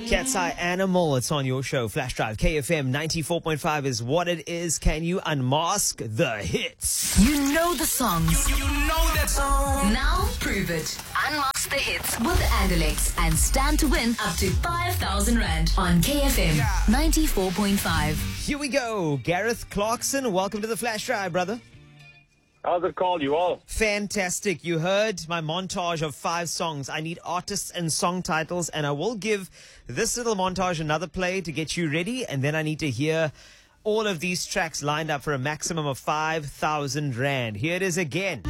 Cat's Eye Animal, it's on your show. Flash Drive, KFM 94.5 is what it is. Can you unmask the hits? You know the songs. You know that song. Now prove it. Unmask the hits with Agilex and stand to win up to 5,000 Rand on KFM 94.5. Here we go. Gareth Clarkson, welcome to the Flash Drive, brother. How's it called, you all? Fantastic. You heard my montage of 5 songs. I need artists and song titles, and I will give this little montage another play to get you ready, and then I need to hear all of these tracks lined up for a maximum of 5,000 Rand. Here it is again.